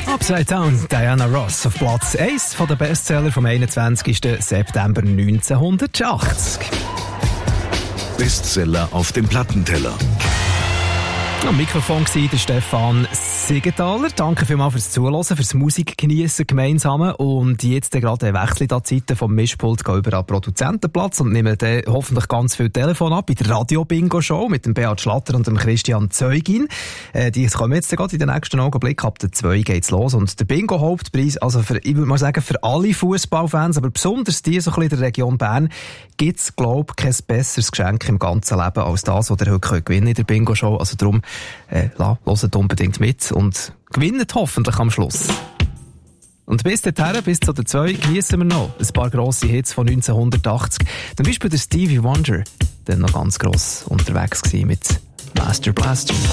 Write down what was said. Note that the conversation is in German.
Upside Down, Diana Ross auf Platz 1 von der Bestseller vom 21. September 1980. Bestseller auf dem Plattenteller. Am Mikrofon war der Stefan Siegenthaler. Danke vielmals fürs Zuhören, fürs Musikgeniessen gemeinsam. Und jetzt gerade wechsle ich die Zeiten vom Mischpult, gehe über an den Produzentenplatz und nehme dann hoffentlich ganz viel Telefon ab bei der Radio-Bingo-Show mit dem Beat Schlatter und dem Christian Zeugin. Die kommen jetzt gerade in den nächsten Augenblick. Ab der 2 geht's los. Und der Bingo-Hauptpreis, also für, ich würde mal sagen, für alle Fußballfans, aber besonders die so ein bisschen in der Region Bern, gibt's, glaube ich, kein besseres Geschenk im ganzen Leben als das, was ihr heute gewinnen könnt in der Bingo-Show. Also darum, hört unbedingt mit und gewinnt hoffentlich am Schluss. Und bis dahin, bis zu der 2, geniessen wir noch ein paar grosse Hits von 1980. Zum Beispiel der Stevie Wonder, der noch ganz gross unterwegs war mit Master Blaster.